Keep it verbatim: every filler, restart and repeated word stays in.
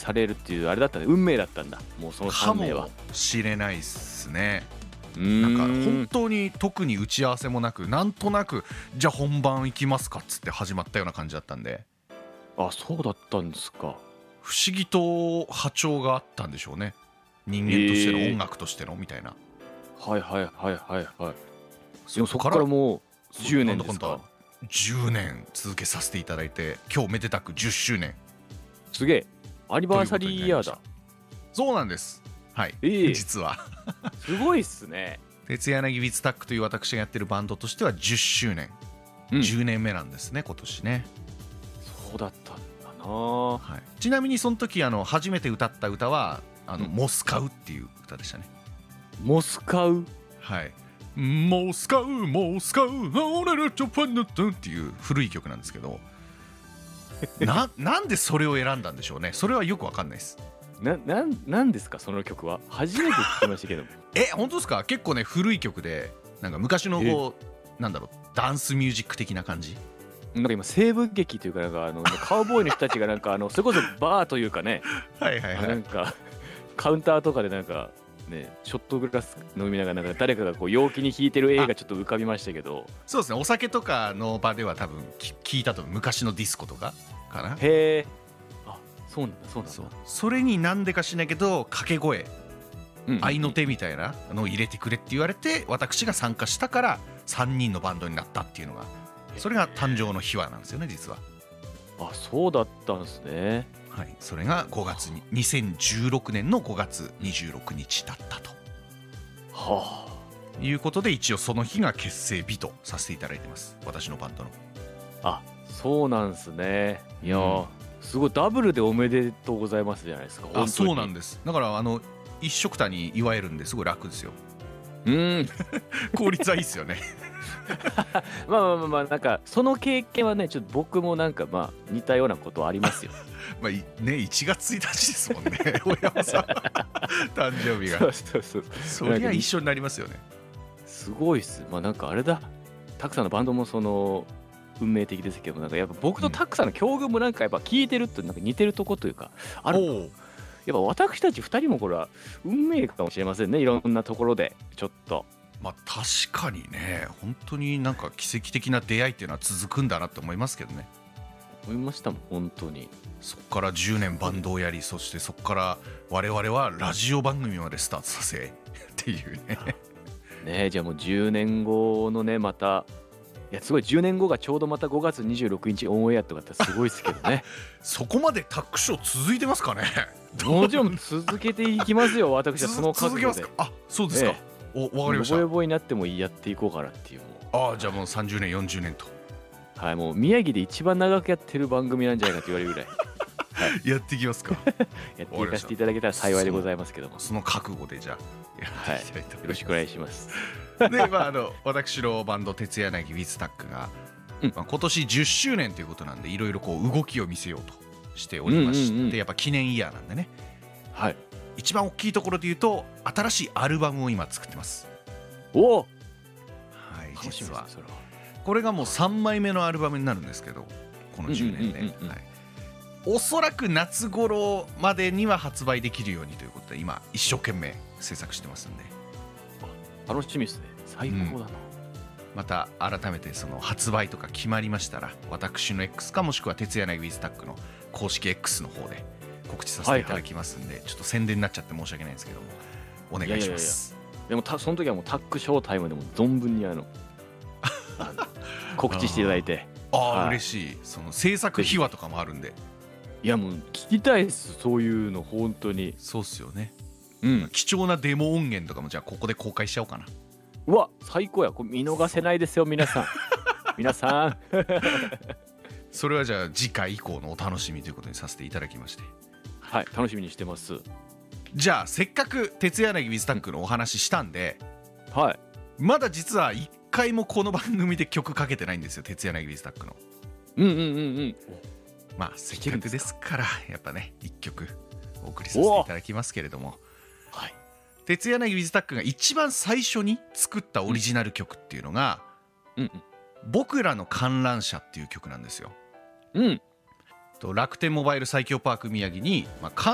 されるっていうあれだったね、運命だったんだ、もうそのさんめいは。 かもしれないっすね。 うーんなんか本当に特に打ち合わせもなく、なんとなくじゃあ本番行きますかっつって始まったような感じだったんで、 あ、そうだったんですか。 不思議と波長があったんでしょうね、人間としての、音楽としてのみたいな。 はいはいはいはいはい。でもそこかかららもうじゅうねんですか。 なんだかんだじゅうねん続けさせていただいて、今日めでたくじゅっしゅうねん。 すげえ、アニバーサリーイヤーだ。 そうなんです。はい、 ええ実はすごいっすね。 徹柳ウィズタックという私がやってるバンドとしてはじゅっしゅうねん、 うん、 じゅうねんめなんですね今年ね。 そうだったんだな。 はい、ちなみにその時あの初めて歌った歌はあの、 うんモスカウっていう歌でしたね。 モスカウ。 はい、モスカウモスカウ俺らチョパンナットっていう古い曲なんですけどな, なんでそれを選んだんでしょうね。それはよくわかんないです。 な、なん、なんですかその曲は。初めて聞きましたけど。 え、本当ですか。結構ね古い曲で、なんか昔のこうなんだろう、ダンスミュージック的な感じ。 なんか今西部劇というか、なんかあのカウボーイの人たちがなんかあのそれこそバーというかね、 はいはいはい。 なんかカウンターとかでなんかね、ショットグラス飲みながらなんか誰かがこう陽気に弾いてる絵がちょっと浮かびましたけど。 そうですね、お酒とかの場では多分聞いたと思う。昔のディスコとかかな。 へえ。あ、そうなんだそうなんだ。 そう、それになんでかしないけど掛け声、 うんうん、 合いの手みたいなのを入れてくれって言われて、私が参加したからさんにんのバンドになったっていうのが、それが誕生の秘話なんですよね実は。 あ、そうだったんですね。 はい、それがごがつににせんじゅうろくねんのごがつにじゅうろくにちだったとはあ。 いうことで、一応その日が結成日とさせていただいてます、私のバンドの。 あ、そうなんですね。いやー、 うん、 すごいダブルでおめでとうございますじゃないですか。 あ、そうなんでです。だからあの一緒くたに祝えるんですごい楽ですよ。 す。うん効率はいいですよねまあまあまあまあ、なんかその経験はね、ちょっと僕もなんかまあ似たようなことありますよ。 まあいね、いちがつついたちですもんね大山さん誕生日が。 そうそうそう。 そりゃ一緒になりますよね。 すごいっす。まあなんかあれだ、たくさんのバンドもその運命的ですけど、なんかやっぱ僕とたくさんの境遇もなんかやっぱ聞いてるとなんか似てるとこというかある。 おう、 やっぱ私たちふたりもこれは運命かもしれませんね、いろんなところでちょっと。 まあ確かにね、本当になんか奇跡的な出会いっていうのは続くんだなって思いますけどね。 思いましたもん本当に。 そこからじゅうねんバンドをやり、そしてそこから我々はラジオ番組までスタートさせっていうねねえ、じゃあもうじゅうねんごのね、また、いやすごい、じゅうねんごがちょうどまたごがつにじゅうろくにちオンエアとかってすごいですけどね。 そこまでタックショー続いてますかねもちろん続けていきますよ、私はその覚続け悟で。 ますか。あ、そうですか、 えお、わかりました。 ボヨボヨになってもやっていこうかなっていう。もああ、じゃあもうさんじゅうねんよんじゅうねんとう、はい、もう宮城で一番長くやってる番組なんじゃないかと言われるぐらいやっていきますかやっていかせていただけたら幸いでございますけども、 その覚悟でじゃあやっていきたいと思います、 よろしくお願いします。 で、まあ、あの私のバンド徹夜柳ウィズタックが、 うん、 まあ、今年じゅっしゅうねんということなんで、いろいろこう動きを見せようとしておりまして、うんうんうん、やっぱ記念イヤーなんでね、 はい、 一番大きいところで言うと新しいアルバムを今作ってます。 おお、 はい、実はそれはこれがもうさんまいめのアルバムになるんですけど、このじゅうねんで、はい、おそらく夏頃までには発売できるようにということで今一生懸命制作してますんで、 楽しみですね。最高だな、うん、 また改めてその発売とか決まりましたら、私の X かもしくは徹夜柳ウィズタックの公式 X の方で告知させていただきますんで、はいはい、ちょっと宣伝になっちゃって申し訳ないんですけどもお願いします。 いやいやいや、でもたその時はもうタックショータイムでも存分にあの告知していただいて、 ああ、はい、嬉しい。その制作秘話とかもあるんで、 いやもう聞きたいです、そういうの本当に。 そうっすよね、 うん、 貴重なデモ音源とかもじゃあここで公開しちゃおうかな。 うわ、最高や、これ見逃せないですよ皆さん皆さんそれはじゃあ次回以降のお楽しみということにさせていただきまして、 はい、楽しみにしてます。 じゃあせっかく徹夜柳ウィズタックのお話したんで、 はい、 まだ実はいっかいもこの番組で曲かけてないんですよ、徹夜柳ウィズタックの。 うんうんうんうん。 まあせっかくですからやっぱねいっきょくお送りさせていただきますけれども、 はい、 徹夜柳ウィズタックが一番最初に作ったオリジナル曲っていうのが、 うんうん、 僕らの観覧車っていう曲なんですよ。 うん、 と楽天モバイル最強パーク宮城に、まあ、